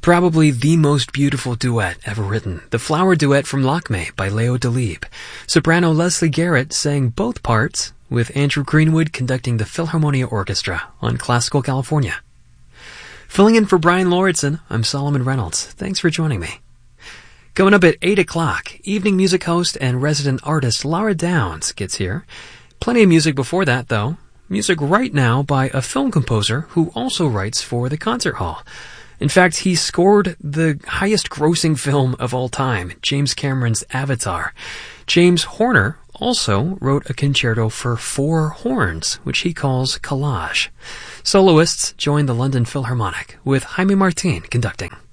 Probably the most beautiful duet ever written, the Flower Duet from Lakme by Leo Delibes. Soprano Leslie Garrett sang both parts, with Andrew Greenwood conducting the Philharmonia Orchestra on Classical California. Filling in for Brian Lauritsen, I'm Solomon Reynolds. Thanks for joining me. Coming up at 8 o'clock, evening music host and resident artist Laura Downs gets here. Plenty of music before that, though. Music right now by a film composer who also writes for the concert hall. In fact, he scored the highest-grossing film of all time, James Cameron's Avatar. James Horner also wrote a concerto for 4 horns, which he calls Collage. Soloists joined the London Philharmonic, with Jaime Martin conducting.